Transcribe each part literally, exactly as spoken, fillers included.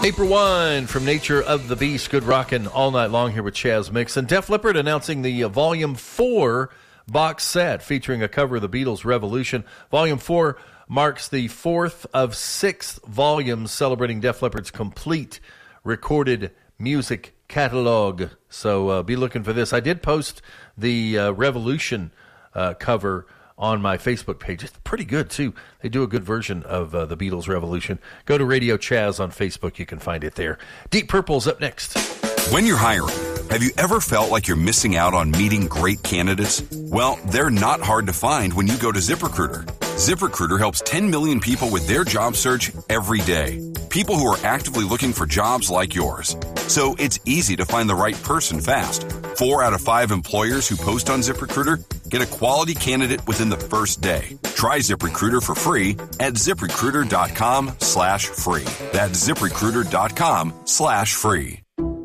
April first from Nature of the Beast. Good rockin' all night long here with Chaz Mixon. Def Leppard announcing the uh, Volume four box set featuring a cover of the Beatles' Revolution. Volume four marks the fourth of six volumes celebrating Def Leppard's complete recorded music catalog. So uh, be looking for this. I did post the uh, Revolution uh, cover on my Facebook page. It's pretty good, too. They do a good version of uh, the Beatles' Revolution. Go to Radio Chaz on Facebook. You can find it there. Deep Purple's up next. When you're hiring, have you ever felt like you're missing out on meeting great candidates? Well, they're not hard to find when you go to ZipRecruiter. ZipRecruiter helps ten million people with their job search every day. People who are actively looking for jobs like yours. So it's easy to find the right person fast. Four out of five employers who post on ZipRecruiter get a quality candidate within the first day. Try ZipRecruiter for free at ZipRecruiter.com slash free. That's ZipRecruiter.com slash free.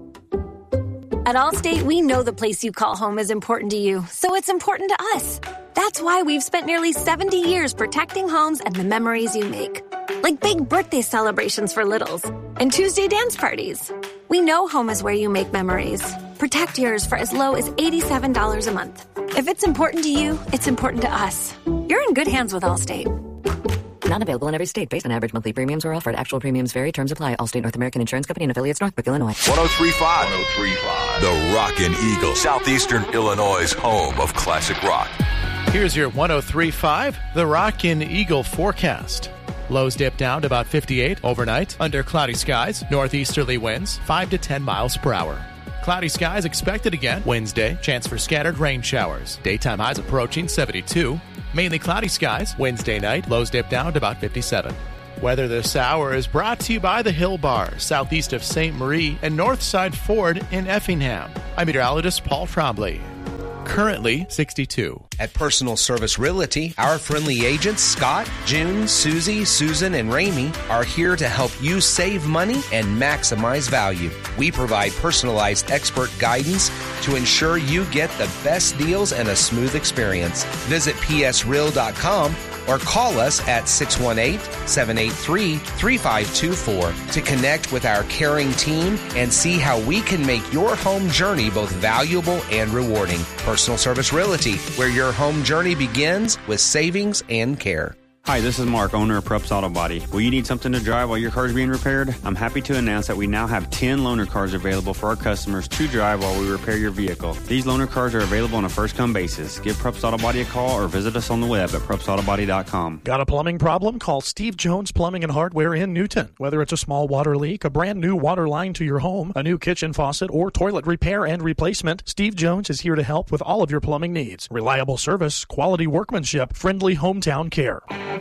At Allstate, we know the place you call home is important to you, so it's important to us. That's why we've spent nearly seventy years protecting homes and the memories you make. Like big birthday celebrations for littles and Tuesday dance parties. We know home is where you make memories. Protect yours for as low as eighty-seven dollars a month. If it's important to you, it's important to us. You're in good hands with Allstate. Not available in every state based on average monthly premiums or offered. Actual premiums vary. Terms apply. Allstate North American Insurance Company and affiliates, Northbrook, Illinois. one oh three point five. one oh three point five. The Rockin' Eagle. Southeastern Illinois' home of classic rock. Here's your one oh three point five. The Rockin' Eagle forecast. Lows dip down to about fifty-eight overnight. Under cloudy skies. Northeasterly winds five to ten miles per hour. Cloudy skies expected again Wednesday. Chance for scattered rain showers. Daytime highs approaching seventy-two. Mainly cloudy skies Wednesday night. Lows dip down to about fifty-seven. Weather this hour is brought to you by the Hill Bar, southeast of Saint Marie, and Northside Ford in Effingham. I'm meteorologist Paul Trombley. Currently sixty-two. At Personal Service Realty, our friendly agents Scott, June, Susie, Susan, and Ramey are here to help you save money and maximize value. We provide personalized expert guidance to ensure you get the best deals and a smooth experience. Visit p s real dot com or call us at six one eight, seven eight three, three five two four to connect with our caring team and see how we can make your home journey both valuable and rewarding. Personal Service Realty, where your home journey begins with savings and care. Hi, this is Mark, owner of Prups Auto Body. Will you need something to drive while your car is being repaired? I'm happy to announce that we now have ten loaner cars available for our customers to drive while we repair your vehicle. These loaner cars are available on a first-come basis. Give Prups Auto Body a call or visit us on the web at prups auto body dot com. Got a plumbing problem? Call Steve Jones Plumbing and Hardware in Newton. Whether it's a small water leak, a brand new water line to your home, a new kitchen faucet, or toilet repair and replacement, Steve Jones is here to help with all of your plumbing needs. Reliable service, quality workmanship, friendly hometown care.